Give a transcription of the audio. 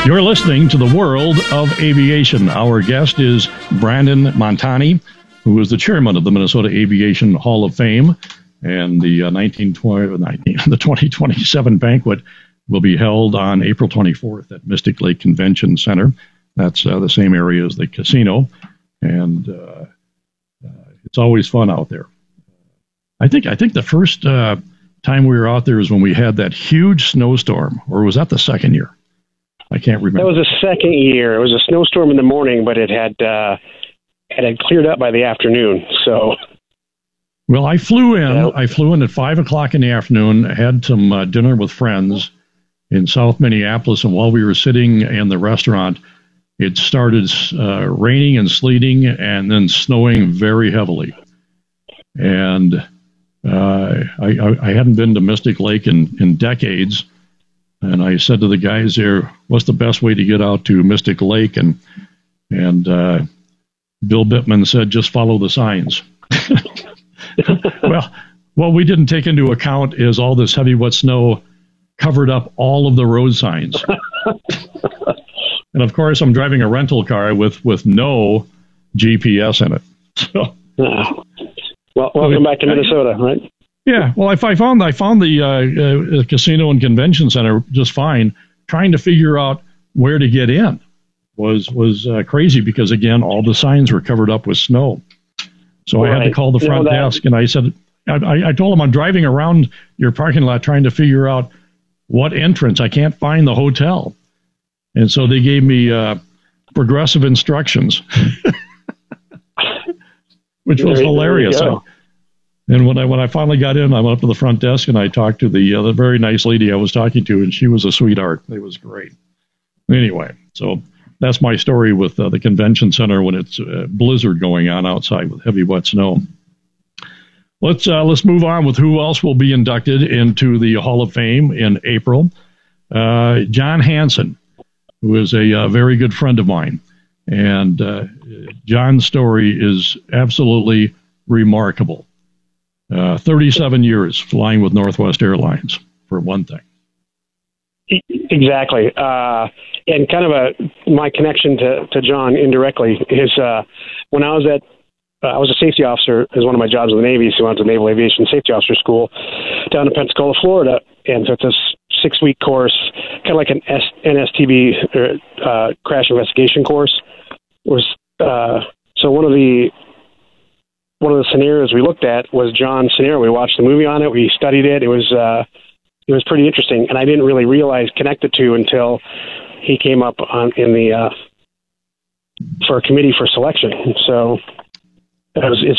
You're listening to the World of Aviation. Our guest is Brandon Montani, who is the chairman of the Minnesota Aviation Hall of Fame. And the 2027 banquet will be held on April 24th at Mystic Lake Convention Center. That's the same area as the casino. And it's always fun out there. I think the first time we were out there is when we had that huge snowstorm, or was that the second year? I can't remember. That was the second year. It was a snowstorm in the morning, but it had cleared up by the afternoon. So, well, I flew in. I flew in at 5:00 in the afternoon. Had some dinner with friends in South Minneapolis, and while we were sitting in the restaurant, it started raining and sleeting, and then snowing very heavily. And I hadn't been to Mystic Lake in decades. And I said to the guys there, what's the best way to get out to Mystic Lake? And Bill Bittman said, just follow the signs. Well, what we didn't take into account is all this heavy wet snow covered up all of the road signs. And of course, I'm driving a rental car with no GPS in it. So, well, welcome back to Minnesota, right? Yeah, well, I found the casino and convention center just fine. Trying to figure out where to get in was crazy because, again, all the signs were covered up with snow. So I had to call the front desk, and I said, I told them I'm driving around your parking lot trying to figure out what entrance. I can't find the hotel. And so they gave me progressive instructions, which was hilarious. And when I finally got in, I went up to the front desk and I talked to the very nice lady I was talking to, and she was a sweetheart. It was great. Anyway, so that's my story with the convention center when it's blizzard going on outside with heavy wet snow. Let's move on with who else will be inducted into the Hall of Fame in April. John Hanson, who is a very good friend of mine, and John's story is absolutely remarkable. 37 years flying with Northwest Airlines, for one thing. Exactly. And kind of my connection to John indirectly is when I was a safety officer as one of my jobs in the Navy, so I went to Naval Aviation Safety Officer School down in Pensacola, Florida, and took this 6-week course, kind of like an NSTB crash investigation course. It was so one of the scenarios we looked at was John's scenario. We watched the movie on it. We studied it. It was pretty interesting, and I didn't really connect the two until he came up for a committee for selection. So it's